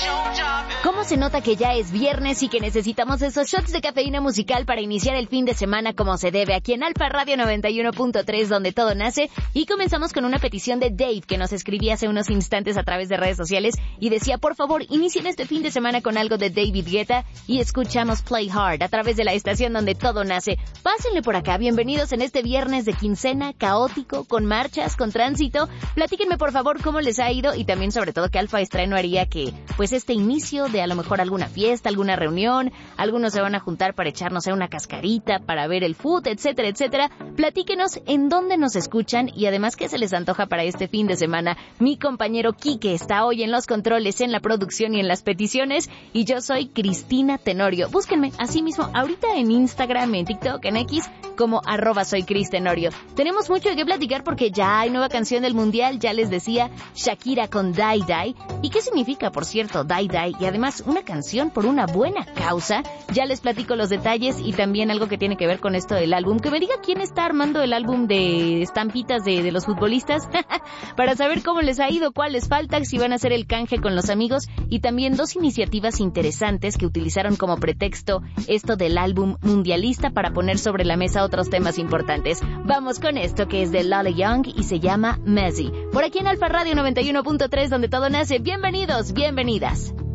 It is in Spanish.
¿Cómo se nota que ya es viernes y que necesitamos esos shots de cafeína musical para iniciar el fin de semana como se debe aquí en Alfa Radio 91.3 donde todo nace? Y comenzamos con una petición de Dave que nos escribía hace unos instantes a través de redes sociales y decía, por favor, inicien este fin de semana con algo de David Guetta y escuchamos Play Hard a través de la estación donde todo nace. Pásenle por acá, bienvenidos en este viernes de quincena, caótico, con marchas, con tránsito. Platíquenme por favor cómo les ha ido y también sobre todo que Alfa Estreno haría que pues este inicio de a lo mejor alguna fiesta, alguna reunión, algunos se van a juntar para echarnos una cascarita, para ver el fútbol, etcétera, etcétera. Platíquenos en dónde nos escuchan y además qué se les antoja para este fin de semana. Mi compañero Quique está hoy en los controles, en la producción y en las peticiones y yo soy Cristina Tenorio. Búsquenme así mismo ahorita en Instagram, en TikTok, en X como @soycristenorio. Tenemos mucho de qué platicar porque ya hay nueva canción del mundial, ya les decía, Shakira con Die Die. ¿Y qué significa, por cierto, Die Die? Y además una canción por una buena causa. Ya les platico los detalles y también algo que tiene que ver con esto del álbum. Que me diga quién está armando el álbum de estampitas de los futbolistas para saber cómo les ha ido, cuál les falta, si van a hacer el canje con los amigos y también dos iniciativas interesantes que utilizaron como pretexto esto del álbum mundialista para poner sobre la mesa otros temas importantes. Vamos con esto que es de Lola Young y se llama Messi. Por aquí en Alfa Radio 91.3 donde todo nace. Bienvenidos, bienvenidas.